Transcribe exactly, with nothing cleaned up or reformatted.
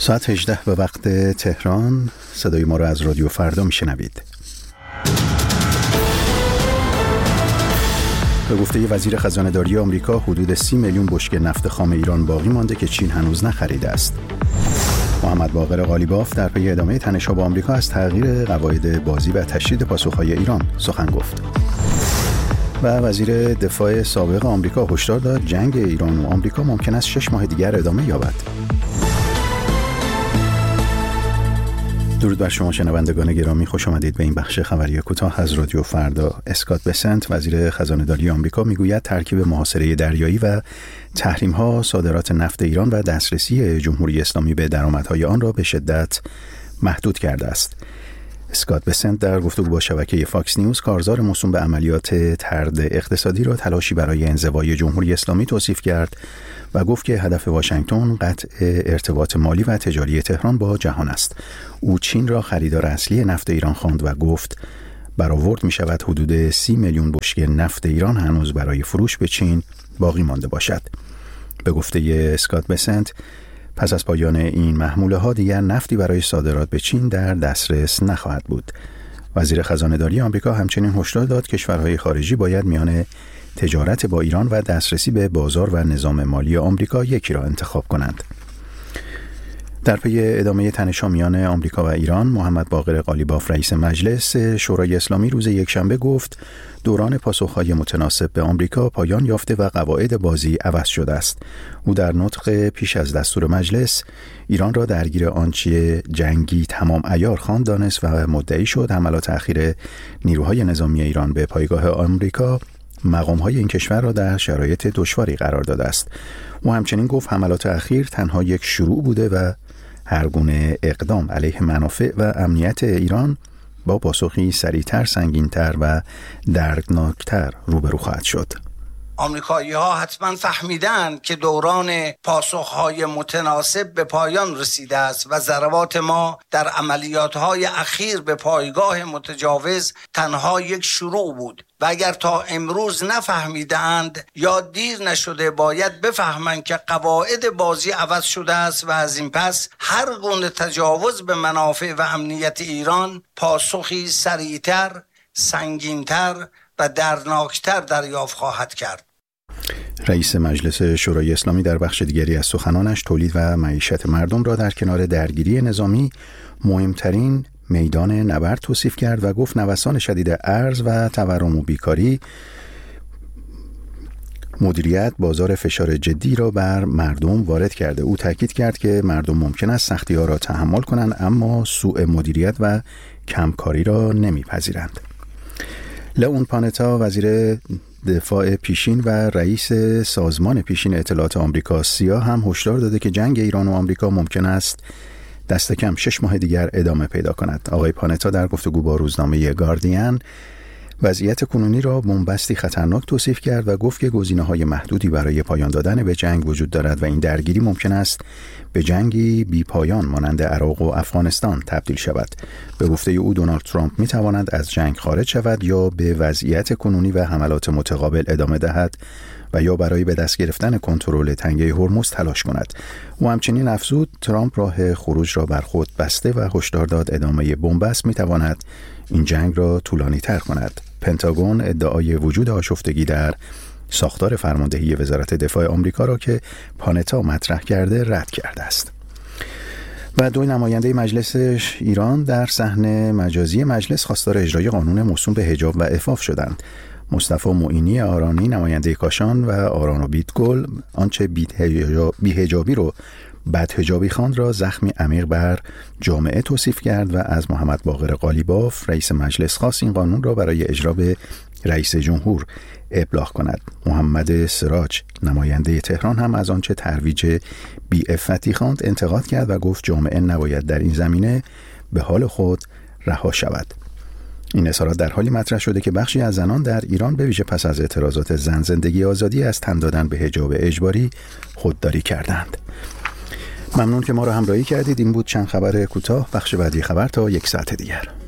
ساعت هجده به وقت تهران. صدای ما را از رادیو فردا میشنوید. به گفته وزیر خزانه‌داری آمریکا، حدود سی میلیون بشکه نفت خام ایران باقی مانده که چین هنوز نخریده است. محمد باقر قالیباف در پی ادامه تنش‌ها با آمریکا از تغییر قواعد بازی و تشدید پاسخ‌های ایران سخن گفت. و وزیر دفاع سابق آمریکا هشدار داد جنگ ایران و آمریکا ممکن است شش ماه دیگر ادامه یابد. درود بر شما شنوندگان گرامی، خوش آمدید به این بخش خبری کوتاه از رادیو فردا. اسکات بسنت وزیر خزانه‌داری آمریکا میگوید ترکیب محاصره دریایی و تحریم‌ها صادرات نفت ایران و دسترسی جمهوری اسلامی به درآمدهای آن را به شدت محدود کرده است. اسکات بسنت در گفتگو با شبکه فاکس نیوز کارزار موسوم به عملیات طرد اقتصادی را تلاشی برای انزوای جمهوری اسلامی توصیف کرد و گفت که هدف واشنگتن قطع ارتباط مالی و تجاری تهران با جهان است. او چین را خریدار اصلی نفت ایران خواند و گفت برآورد می شود حدود سی میلیون بشکه نفت ایران هنوز برای فروش به چین باقی مانده باشد. به گفته اسکات بسنت، پس از پایان این محموله ها دیگر نفتی برای صادرات به چین در دسترس نخواهد بود. وزیر خزانه‌داری آمریکا همچنین هشدار داد کشورهای خارجی باید میان تجارت با ایران و دسترسی به بازار و نظام مالی آمریکا یکی را انتخاب کنند. در پی ادامه تنش‌ها میان آمریکا و ایران، محمد باقر قالیباف رئیس مجلس شورای اسلامی روز یکشنبه گفت دوران پاسخ‌های متناسب به آمریکا پایان یافته و قواعد بازی عوض شده است. او در نطق پیش از دستور مجلس ایران را درگیر آنچه جنگی تمام عیار خواند دانست و مدعی شد حملات اخیر نیروهای نظامی ایران به پایگاه آمریکا مقام‌های این کشور را در شرایط دشواری قرار داده است. او همچنین گفت حملات اخیر تنها یک شروع بوده و هر گونه اقدام علیه منافع و امنیت ایران با پاسخی سریعتر، سنگین‌تر و دردناکتر روبرو خواهد شد. آمریکایی ها حتما فهمیدن که دوران پاسخهای متناسب به پایان رسیده است و ضربات ما در عملیات های اخیر به پایگاه متجاوز تنها یک شروع بود و اگر تا امروز نفهمیدند یا دیر نشده باید بفهمند که قواعد بازی عوض شده است و از این پس هر گونه تجاوز به منافع و امنیت ایران پاسخی سریعتر، سنگینتر و دردناکتر دریافت خواهد کرد. رئیس مجلس شورای اسلامی در بخش دیگری از سخنانش تولید و معیشت مردم را در کنار درگیری نظامی مهمترین میدان نبرد توصیف کرد و گفت نوسان شدید ارز و تورم و بیکاری مدیریت بازار فشار جدی را بر مردم وارد کرده. او تاکید کرد که مردم ممکن است سختی‌ها را تحمل کنند اما سوء مدیریت و کمکاری را نمیپذیرند. لئون پانتا وزیر دفاع پیشین و رئیس سازمان پیشین اطلاعات آمریکا سیا هم هشدار داده که جنگ ایران و آمریکا ممکن است دست کم شش ماه دیگر ادامه پیدا کند. آقای پانتا در گفتگو با روزنامه گاردین وضعیت کنونی را بنبستی خطرناک توصیف کرد و گفت که گزینه‌های محدودی برای پایان دادن به جنگ وجود دارد و این درگیری ممکن است به جنگی بی پایان مانند عراق و افغانستان تبدیل شود. به گفته او دونالد ترامپ می‌تواند از جنگ خارج شود یا به وضعیت کنونی و حملات متقابل ادامه دهد و یا برای به دست گرفتن کنترل تنگه هرمز تلاش کند. او همچنین افزود ترامپ راه خروج را بر خود بسته و هشدار داد ادامه بنبست می‌تواند این جنگ را طولانی‌تر کند. پنتاگون ادعای وجود آشفتگی در ساختار فرماندهی وزارت دفاع آمریکا را که پانتا مطرح کرده رد کرده است. و دو نماینده مجلس ایران در صحن مجازی مجلس خواستار اجرای قانون موسوم به حجاب و عفاف شدند. مصطفی معینی آرانی نماینده کاشان و آران و بیتگل آنچه بی‌حجابی رو بدحجابی خواند را زخمی عمیق بر جامعه توصیف کرد و از محمد باقر قالیباف رئیس مجلس خواست این قانون را برای اجرا به رئیس جمهور ابلاغ کند. محمد سراج نماینده تهران هم از آنچه ترویج بی‌عفتی خواند انتقاد کرد و گفت جامعه نباید در این زمینه به حال خود رها شود. این اظهارات در حالی مطرح شده که بخشی از زنان در ایران به ویژه پس از اعتراضات زن زندگی آزادی از تن دادن به حجاب اجباری خودداری کردند. ممنون که ما را همراهی کردید. این بود چند خبر کوتاه. بخش بعدی خبر تا یک ساعت دیگر.